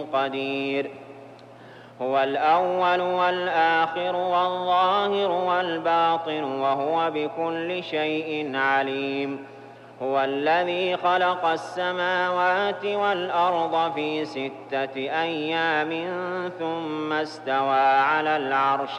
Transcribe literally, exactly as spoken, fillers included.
قدير هو الأول والآخر والظاهر والباطن وهو بكل شيء عليم هو الذي خلق السماوات والأرض في ستة أيام ثم استوى على العرش